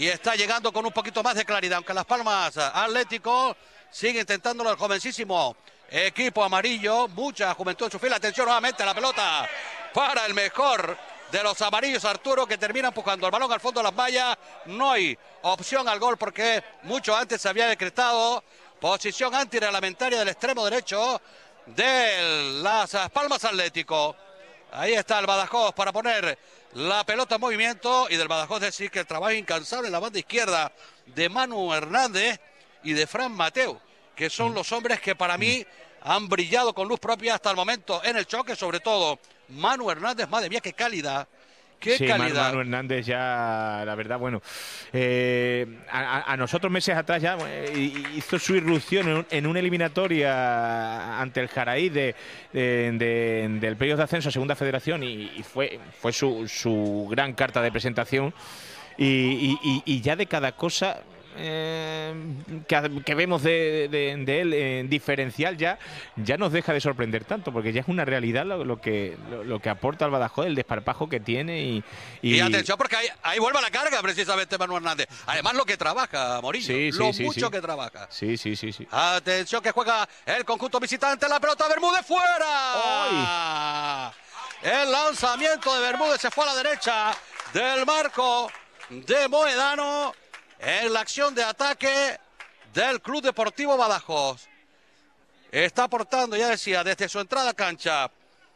y está llegando con un poquito más de claridad, aunque Las Palmas Atlético sigue intentándolo el jovencísimo equipo amarillo, mucha juventud en su fila. Atención nuevamente, la pelota para el mejor de los amarillos, Arturo, que termina empujando el balón al fondo de las vallas. No hay opción al gol porque mucho antes se había decretado posición antirreglamentaria del extremo derecho de Las Palmas Atlético. Ahí está el Badajoz para poner la pelota en movimiento, y del Badajoz decir que el trabajo incansable en la banda izquierda de Manu Hernández y de Fran Mateu, que son los hombres que para mí han brillado con luz propia hasta el momento en el choque, sobre todo Manu Hernández. Madre mía, qué calidad. Qué calidad. Manu Hernández ya, la verdad, bueno, a nosotros meses atrás ya hizo su irrupción en una eliminatoria ante el Jaraí del playoff de ascenso a Segunda Federación, y fue su gran carta de presentación, y ya de cada cosa que vemos de él diferencial ya nos deja de sorprender tanto, porque ya es una realidad lo que aporta al Badajoz, el desparpajo que tiene y atención, porque ahí vuelve a la carga precisamente Manu Hernández. Además lo que trabaja Morillo, mucho que trabaja. Sí. Atención que juega el conjunto visitante, la pelota Bermúdez fuera. El lanzamiento de Bermúdez se fue a la derecha del marco de Moedano en la acción de ataque del Club Deportivo Badajoz. Está aportando, ya decía, desde su entrada a cancha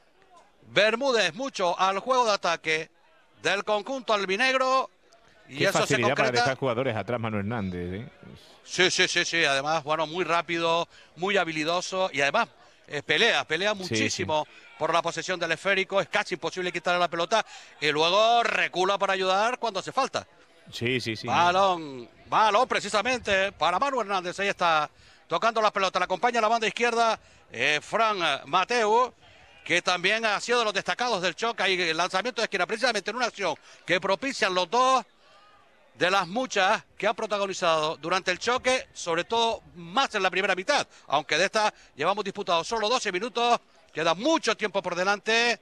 Bermúdez mucho al juego de ataque del conjunto albinegro. Y qué eso facilidad se concreta para dejar jugadores atrás, Manu Hernández, ¿eh? Sí. Además, bueno, muy rápido, muy habilidoso, y además pelea muchísimo por la posesión del esférico. Es casi imposible quitarle la pelota y luego recula para ayudar cuando hace falta. Sí. Balón precisamente para Manu Hernández. Ahí está tocando la pelota. La acompaña a la banda izquierda Fran Mateu, que también ha sido de los destacados del choque. Ahí el lanzamiento de esquina, precisamente en una acción que propician los dos de las muchas que han protagonizado durante el choque, sobre todo más en la primera mitad. Aunque de esta llevamos disputados solo 12 minutos, queda mucho tiempo por delante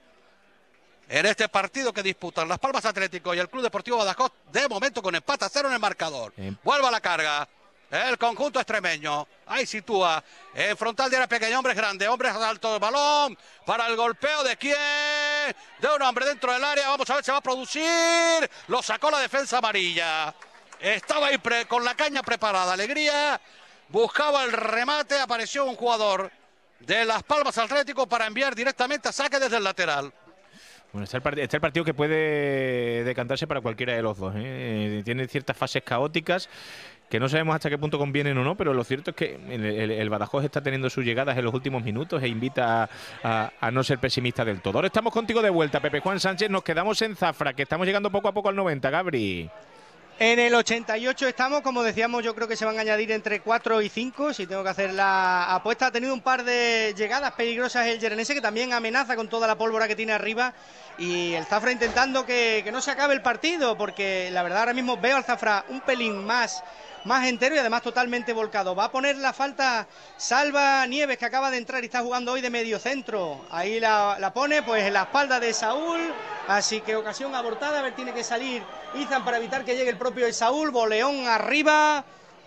en este partido que disputan Las Palmas Atlético y el Club Deportivo Badajoz, de momento con empate a 0 en el marcador. Vuelve a la carga el conjunto extremeño. Ahí sitúa en frontal de área pequeña, hombres grandes, hombres altos, del balón para el golpeo de quién, de un hombre dentro del área. Vamos a ver si va a producir. Lo sacó la defensa amarilla. Estaba ahí con la caña preparada. Alegría buscaba el remate. Apareció un jugador de Las Palmas Atlético para enviar directamente a saque desde el lateral. Bueno, está el partido que puede decantarse para cualquiera de los dos, ¿eh? Tiene ciertas fases caóticas que no sabemos hasta qué punto convienen o no, pero lo cierto es que el Badajoz está teniendo sus llegadas en los últimos minutos e invita a no ser pesimista del todo. Ahora estamos contigo de vuelta, Pepe Juan Sánchez. Nos quedamos en Zafra, que estamos llegando poco a poco al 90, Gabri. En el 88 estamos, como decíamos, yo creo que se van a añadir entre 4 y 5, si tengo que hacer la apuesta. Ha tenido un par de llegadas peligrosas el Yerenense, que también amenaza con toda la pólvora que tiene arriba, y el Zafra intentando que no se acabe el partido, porque la verdad ahora mismo veo al Zafra un pelín más entero y además totalmente volcado. Va a poner la falta Salva Nieves, que acaba de entrar y está jugando hoy de medio centro. Ahí la pone pues en la espalda de Saúl, así que ocasión abortada. A ver, tiene que salir Izan para evitar que llegue el propio Saúl. Boleón arriba.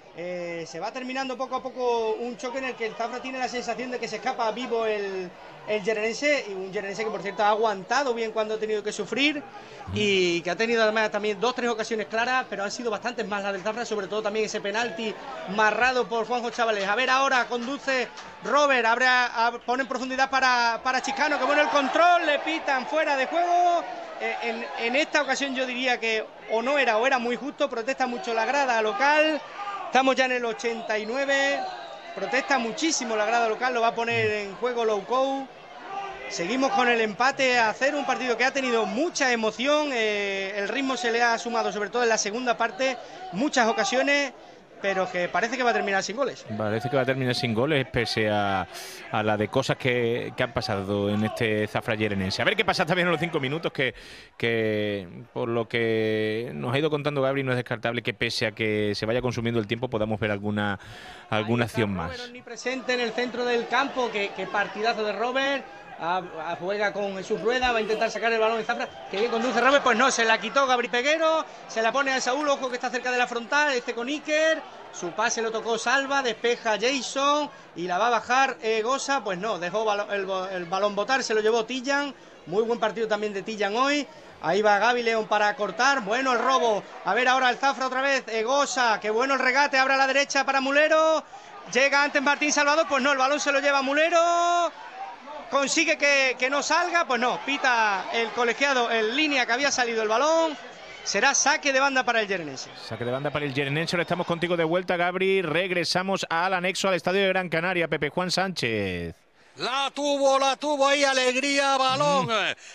Se va terminando poco a poco un choque en el que el Zafra tiene la sensación de que se escapa vivo el Yerenense, y un Yerenense que por cierto ha aguantado bien cuando ha tenido que sufrir, y que ha tenido además también 2-3 ocasiones claras, pero han sido bastantes más las del Zafra, sobre todo también ese penalti marrado por Juanjo Chavales. A ver, ahora conduce Robert, pone en profundidad para Chicano, que bueno el control, le pitan fuera de juego. En esta ocasión yo diría que o no era o era muy justo. Protesta mucho la grada local. Estamos ya en el 89, protesta muchísimo la grada local, lo va a poner en juego Loukou. Seguimos con el empate a 0, un partido que ha tenido mucha emoción, el ritmo se le ha sumado sobre todo en la segunda parte, muchas ocasiones, pero que parece que va a terminar sin goles. Parece que va a terminar sin goles, pese a la de cosas que han pasado en este Zafra Yerenense. A ver qué pasa también en los 5 minutos, que por lo que nos ha ido contando Gabri, no es descartable que pese a que se vaya consumiendo el tiempo podamos ver alguna acción más. Robert Osni presente en el centro del campo, que partidazo de Robert. juega con Jesús Rueda, va a intentar sacar el balón en Zafra, que bien conduce Robert, pues no, se la quitó Gabri Peguero, se la pone a Saúl, ojo que está cerca de la frontal, con Iker, su pase lo tocó Salva, despeja Jason y la va a bajar Gosa, pues no, dejó el balón botar, se lo llevó Tillan, muy buen partido también de Tillan hoy. Ahí va Gaby León para cortar. Bueno el robo. A ver ahora el Zafra otra vez. Gosa. Qué bueno el regate. Abre a la derecha para Mulero. Llega antes Martín Salvador. Pues no, el balón se lo lleva Mulero. Consigue que no salga. Pues no, pita el colegiado en línea que había salido el balón. Será saque de banda para el Yerenense. Saque de banda para el Yerenense. Ahora estamos contigo de vuelta, Gabri. Regresamos al anexo al Estadio de Gran Canaria. Pepe Juan Sánchez. La tuvo ahí Alegría, balón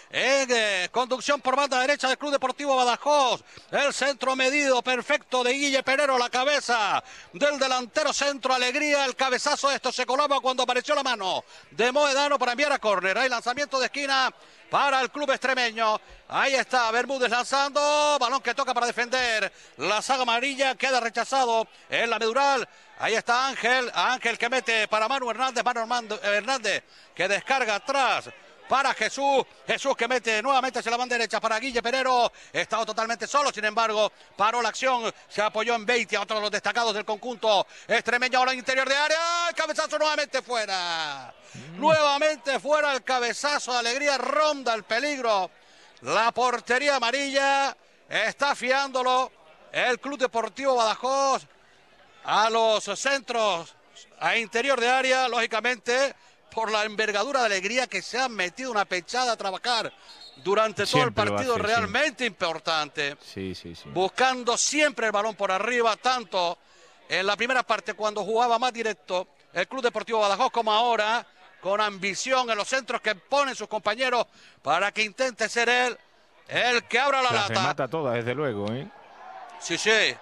en conducción por banda derecha del Club Deportivo Badajoz. El centro medido perfecto de Guille Perero, la cabeza del delantero centro Alegría. El cabezazo de esto se colaba cuando apareció la mano de Moedano para enviar a córner. Hay lanzamiento de esquina para el club extremeño. Ahí está Bermúdez lanzando, balón que toca para defender la saga amarilla, queda rechazado en la medural. Ahí está Ángel que mete para Manu Hernández que descarga atrás para Jesús que mete nuevamente hacia la banda derecha para Guille Perero, estaba totalmente solo, sin embargo paró la acción, se apoyó en Beitia, otro de los destacados del conjunto extremeño, ahora en interior de área, el cabezazo nuevamente fuera, nuevamente fuera el cabezazo de Alegría, ronda el peligro, la portería amarilla, está fiándolo el Club Deportivo Badajoz a los centros a interior de área, lógicamente por la envergadura de Alegría que se han metido una pechada a trabajar durante todo el partido, realmente importante. Sí. Buscando siempre el balón por arriba, tanto en la primera parte cuando jugaba más directo el Club Deportivo Badajoz como ahora, con ambición en los centros que ponen sus compañeros para que intente ser él el que abra la lata. Se mata toda, desde luego, Sí.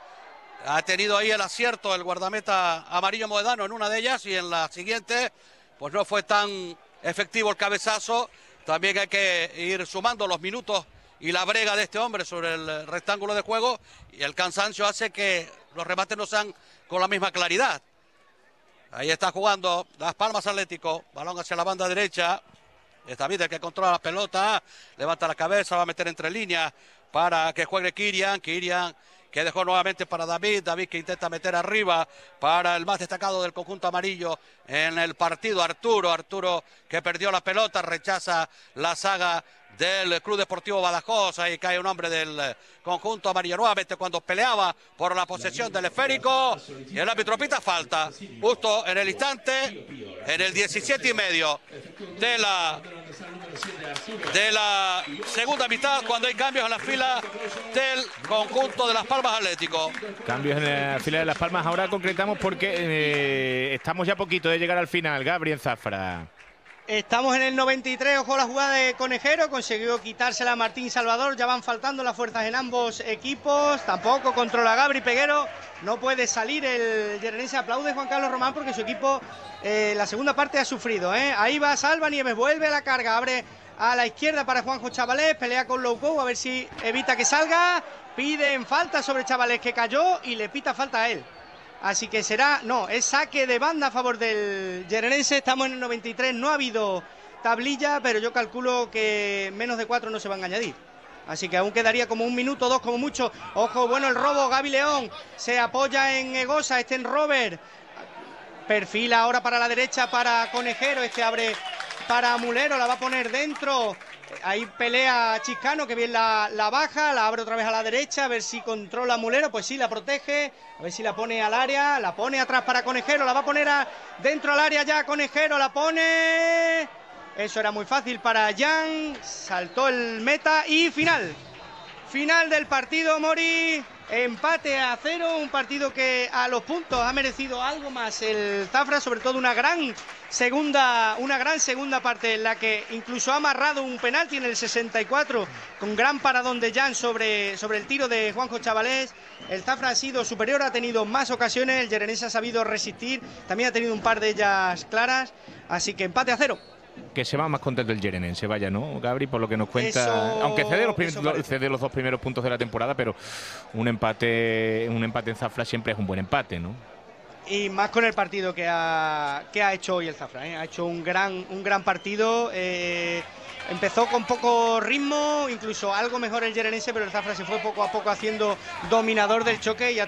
Ha tenido ahí el acierto el guardameta amarillo Moedano en una de ellas y en la siguiente pues no fue tan efectivo el cabezazo. También hay que ir sumando los minutos y la brega de este hombre sobre el rectángulo de juego y el cansancio hace que los remates no sean con la misma claridad. Ahí está jugando Las Palmas Atlético, balón hacia la banda derecha. Está Vidal que controla la pelota, levanta la cabeza, va a meter entre líneas para que juegue Kirian que dejó nuevamente para David que intenta meter arriba para el más destacado del conjunto amarillo en el partido, Arturo que perdió la pelota, rechaza la saga del Club Deportivo Badajoz, ahí cae un hombre del conjunto amarillo nuevamente cuando peleaba por la posesión del esférico y el árbitro pita falta, justo en el instante, en el 17,5 de la segunda mitad, cuando hay cambios en la fila del conjunto de Las Palmas Atlético. Cambios en la fila de Las Palmas, ahora concretamos porque estamos ya a poquito de llegar al final, Gabriel Zafra. Estamos en el 93, ojo la jugada de Conejero, consiguió quitársela a Martín Salvador, ya van faltando las fuerzas en ambos equipos, tampoco controla Gabri Peguero, no puede salir el Yerenense, aplaude Juan Carlos Román porque su equipo la segunda parte ha sufrido, ahí va Salva Nieves, vuelve a la carga, abre a la izquierda para Juanjo Chavalés, pelea con Loukou, a ver si evita que salga, piden falta sobre Chavalés que cayó y le pita falta a él. Así que es saque de banda a favor del Yerenense, estamos en el 93, no ha habido tablilla, pero yo calculo que menos de 4 no se van a añadir. Así que aún quedaría como 1 minuto, 2 como mucho. Ojo, bueno el robo, Gaby León se apoya en Egosa, en Robert. Perfila ahora para la derecha para Conejero, abre para Mulero, la va a poner dentro. Ahí pelea Chiscano, que bien la baja, la abre otra vez a la derecha, a ver si controla Mulero, pues sí, la protege, a ver si la pone al área, la pone atrás para Conejero, la va a poner dentro al área ya, Conejero la pone, eso era muy fácil para Jan, saltó el meta y final del partido, Mori, empate a 0, un partido que a los puntos ha merecido algo más el Zafra, sobre todo una gran segunda parte en la que incluso ha amarrado un penalti en el 64 con gran paradón de Jan sobre el tiro de Juanjo Chavalés. El Zafra ha sido superior, ha tenido más ocasiones, el Yerenense ha sabido resistir, también ha tenido un par de ellas claras, así que empate a 0. Que se va más contento el Yerenense, vaya, ¿no, Gabri? Por lo que nos cuenta, aunque cede los 2 primeros puntos de la temporada, pero un empate en Zafra siempre es un buen empate, ¿no? Y más con el partido que ha hecho hoy el Zafra, ¿eh? Ha hecho un gran partido. Empezó con poco ritmo, incluso algo mejor el Yerenense, pero el Zafra se fue poco a poco haciendo dominador del choque y